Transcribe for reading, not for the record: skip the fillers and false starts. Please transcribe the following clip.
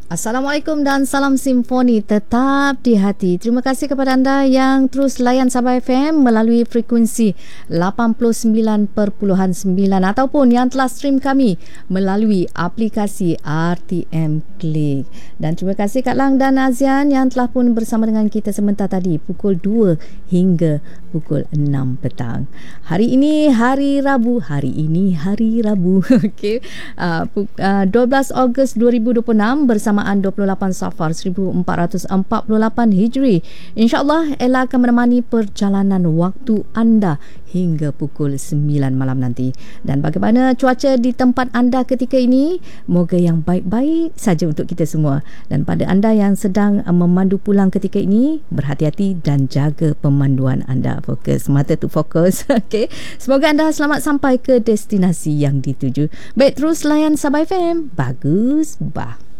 Assalamualaikum dan salam simfoni tetap di hati. Terima kasih kepada anda yang terus layan Sabah FM melalui frekuensi 89.9 ataupun yang telah stream kami melalui aplikasi RTM Klik. Dan terima kasih Kak Lang dan Azian yang telah pun bersama dengan kita sebentar tadi pukul 2 hingga pukul 6 petang. Hari ini hari Rabu. Okey. 12 Ogos 2026 bersamaan 28 Safar 1448 Hijri. InsyaAllah Ella akan menemani perjalanan waktu anda hingga pukul 9 malam nanti. Dan bagaimana cuaca di tempat anda ketika ini? Moga yang baik-baik saja untuk kita semua. Dan pada anda yang sedang memandu pulang ketika ini, berhati-hati dan jaga pemanduan anda. Fokus, mata tu fokus. Okey. Semoga anda selamat sampai ke destinasi yang dituju. Baik, terus layan Sabah FM. Bagus, bah.